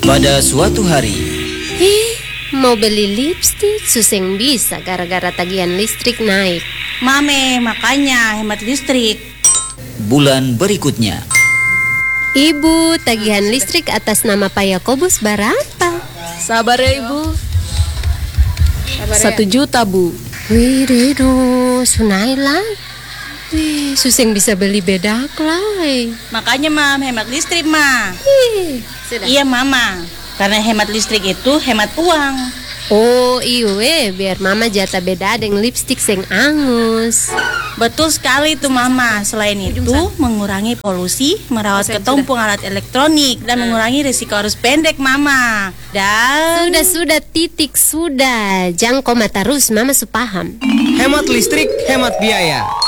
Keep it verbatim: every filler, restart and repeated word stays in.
Pada suatu hari, Ih, mau beli lipstik suseng bisa gara-gara tagihan listrik naik. Mame, makanya hemat listrik. bulan berikutnya, Ibu, tagihan listrik atas nama Pak Yakobus berapa? Sabar ya ibu. Satu juta bu. Wih, Rido, Sunaila. Wih, suseng bisa beli bedak lah. Makanya mam, hemat listrik ma. Ih, sudah. Iya mama, karena hemat listrik itu hemat uang. Oh iya, biar mama jatah beda dengan lipstik sing angus. Betul sekali tuh mama. Selain itu mengurangi polusi, merawat ketumpung alat elektronik, dan mengurangi risiko arus pendek mama. Dan Sudah, sudah, titik, sudah. Jangan koma terus, mama supaham. Hemat listrik, hemat biaya.